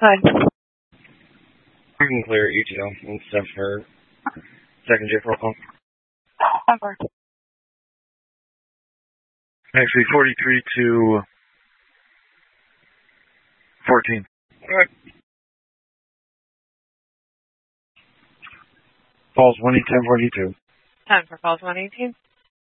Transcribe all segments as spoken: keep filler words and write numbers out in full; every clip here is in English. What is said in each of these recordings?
Hi. We can clear E T O and stuff for second J roll call. Over. Actually, forty-three to fourteen. All right. Falls one eighteen forty-two. Time for calls one eighteen.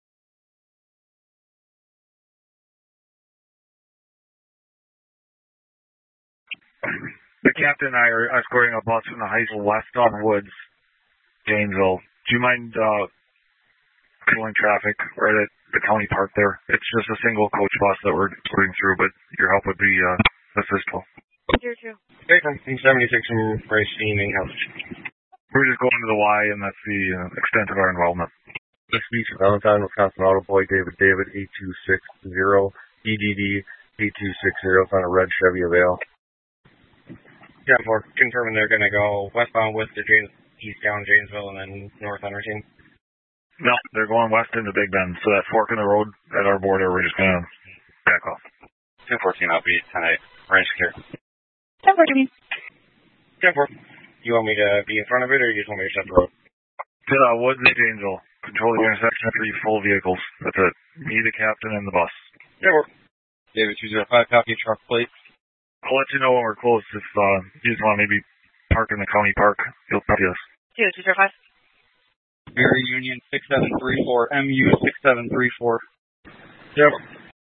The captain and I are escorting a bus from the Heisel west on Woods, Janesville. Do you mind uh, pulling traffic right at the county park there? It's just a single coach bus that we're going through, but your help would be uh, assistful. Here too. Okay, from seventy-six from Racine and House. We're just going to the Y, and that's the uh, extent of our involvement. This speech of Valentine, Wisconsin Auto Boy, David David, eight two six zero, E D D eight two six zero, on a red Chevy Avail. Yeah, for confirming they're going to go westbound with the James, eastbound Janesville and then north on Racine. No, they're going west into Big Bend, so that fork in the road at our border, we're just going to back off. ten fourteen, I'll be ten eight. Range secure. ten fourteen. ten four. You want me to be in front of it, or you just want me to shut the road? To uh, Woods and Janesville. Control the intersection of three full vehicles. That's it. Me, the captain, and the bus. ten four. David two zero five, copy, truck plate. I'll let you know when we're close. If uh, you just want to maybe park in the county park, you'll see us. Two two zero five. Mary Union six seven three four, M U six seven three four. Yep.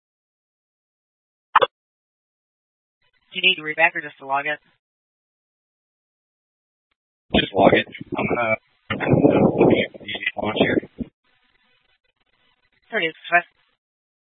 Do you need to read back or just to log it? Just log it. I'm gonna I'm looking at the launch here. thirty-five.